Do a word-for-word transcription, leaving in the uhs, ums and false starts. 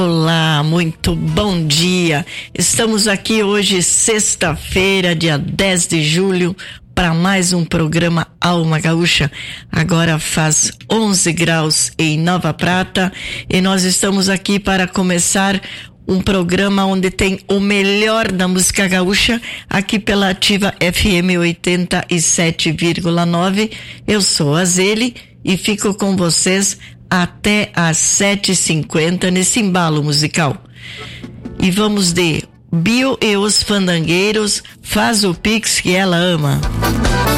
Olá, muito bom dia. Estamos aqui hoje, sexta-feira, dia dez de julho, para mais um programa Alma Gaúcha. Agora faz onze graus em Nova Prata e nós estamos aqui para começar um programa onde tem o melhor da música gaúcha, aqui pela Ativa F M oitenta e sete vírgula nove. Eu sou a Zeli e fico com vocês até às sete e cinquenta nesse embalo musical. E vamos de Bio e os Fandangueiros, Faz o Pix que ela ama.